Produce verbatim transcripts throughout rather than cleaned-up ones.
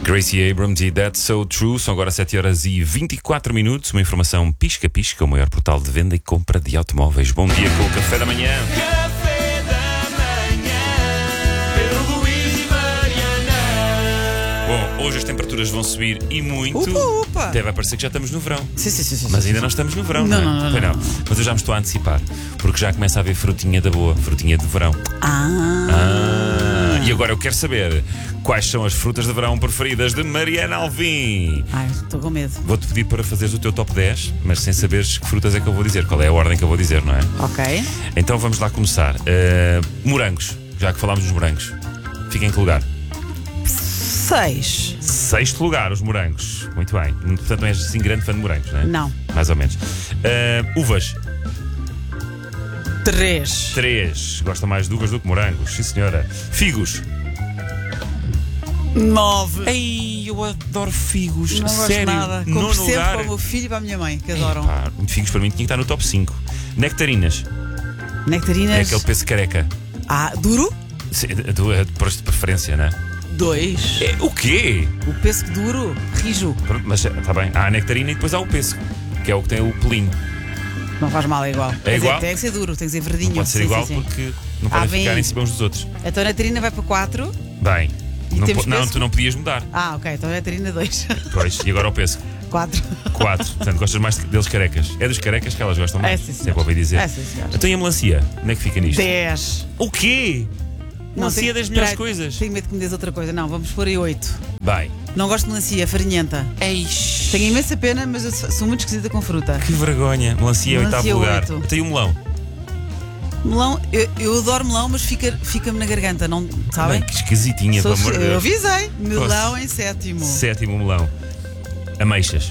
Gracie Abrams e That's So True. São agora sete horas e vinte e quatro minutos. Uma informação pisca-pisca, o maior portal de venda e compra de automóveis. Bom dia com o Café da Manhã. Café da Manhã, Pedro, Luís e Mariana. Bom, hoje as temperaturas vão subir e muito. Upa, upa. Deve parecer que já estamos no verão. Sim, sim, sim, sim, Mas sim, ainda sim. não estamos no verão, Não, não, é? não, não, Pois não, não. Mas eu já me estou a antecipar, porque já começa a haver frutinha da boa, frutinha de verão. Ah. Ah, e agora eu quero saber quais são as frutas de verão preferidas de Mariana Alvim. Ai, estou com medo. Vou-te pedir para fazeres o teu top dez, mas sem saberes que frutas é que eu vou dizer, qual é a ordem que eu vou dizer, não é? Ok. Então vamos lá começar. Uh, morangos, já que falámos dos morangos. Fica em que lugar? Seis. Sexto lugar, os morangos. Muito bem. Portanto, não és assim grande fã de morangos, não é? Não. Mais ou menos. Uh, uvas. Três. Três. Gosta mais de uvas do que morangos. Sim, senhora. Figos. Nove. Ei, eu adoro figos. Não gosto Sério. nada. Nono Compro sempre lugar. para o meu filho e para a minha mãe, que adoram. Pá, figos para mim tinha que estar no top cinco. Nectarinas. Nectarinas. É aquele peso careca. Ah, duro? Sim, do- é de de preferência, não é? Dois. É, o quê? O pêssego duro, rijo. Pronto, mas está bem. Há a nectarina e depois há o pêssego, que é o que tem o pelinho. Não faz mal, é igual. Quer dizer, igual? tem que ser duro, tem que ser verdinho. Não pode ser Sim, igual sim, sim. porque não Ah, podem bem. ficar em cima uns dos outros. Então a nectarina vai para quatro. Bem, E não, temos po- não, pêssego? tu não podias mudar. Ah, ok. Então a nectarina dois. Pois, e agora o pêssego. Quatro. Quatro. Portanto, gostas mais deles carecas. É dos carecas que elas gostam mais. É, sim, senhor. Sempre ouvi dizer. É, sim, senhor. Então e a melancia? Onde é que fica nisto? Dez. O quê? Melancia tenho- é das melhores Espera aí, coisas. Tenho medo que me des outra coisa. Não, vamos pôr aí oito. Bem. Não gosto de melancia, farinhenta. Eish. Tenho imensa pena, mas eu sou muito esquisita com fruta. Que vergonha. Melancia é Melancia oitavo lugar. oito. Até e o melão. Melão, eu, eu adoro melão, mas fica- fica-me na garganta, não sabem? Bem, que esquisitinha, Sou- pelo amor de eu Deus. avisei. Melão em sétimo. Sétimo melão. Ameixas.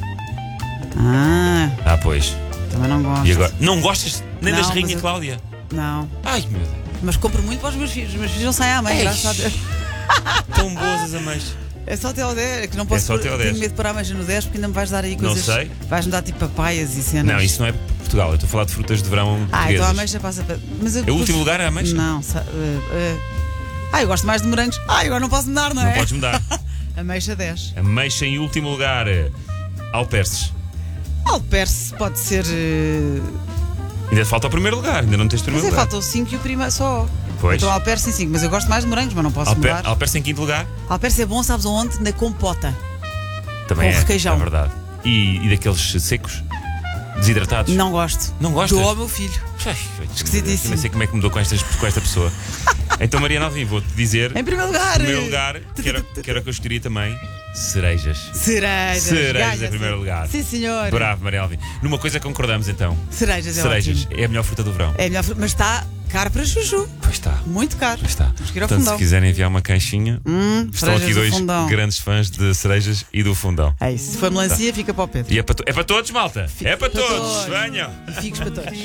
Ah, Ah, pois. também não gosto. E agora? Não gostas nem Não, das mas Rainha eu- Cláudia? Não. Ai, meu Deus. Mas compro muito para os meus filhos. Os meus filhos não saem à mãe, Eish. graças a Deus. Tão boas as ameixas. É só até ao dez, que não posso só pôr- até ao Tenho dez. medo de pôr a meixa no dez porque ainda me vais dar aí Não coisas. sei. Vais-me dar tipo papaias e cenas. Não, isso não é Portugal. Eu estou a falar de frutas de verão Ah, portuguesas. então a ameixa passa para. Mas eu, É o último lugar é a ameixa? Não, sa- uh, uh. Ah, eu gosto mais de morangos. Ah, agora não posso mudar, não é? Não podes mudar. Ameixa dez. Ameixa em último lugar. Alperces. Alperce pode ser. uh, Ainda falta o primeiro lugar. Ainda não tens o Mas primeiro é, lugar. falta o cinco e o primeiro só. Pois. Então Alperce em cinco, mas eu gosto mais de morangos, mas não posso Alper, mudar. Alperce em quinto lugar. Alperce é bom, sabes onde? Na compota. Também Com é. requeijão. É verdade. E, e daqueles secos? Desidratados? Não gosto. Não gostas? Dou ao meu filho. Ai, Esquisitíssimo. Nem sei como é que mudou com, estas, com esta pessoa. Então, Mariana Alvim, vou-te dizer. Em primeiro lugar. Em primeiro lugar, que era, que era o que eu escolheria também, cerejas. Cerejas. Cerejas Ganha, em primeiro sim. lugar. Sim, senhor. Bravo, Mariana Alvim. Numa coisa concordamos então. Cerejas é Cerejas ótimo. é a melhor fruta do verão. É a melhor fruta, mas está caro para chuchu. Pois está. Muito caro. Pois está. Temos que ir ao Portanto, fundão. se quiserem enviar uma caixinha, Hum, estão cerejas aqui do dois fundão. grandes fãs de cerejas e do fundão. É isso. Se for melancia, fica para o Pedro. E é para, to- é para todos, malta. Fica É para para todos. todos. Venham. E figos para todos.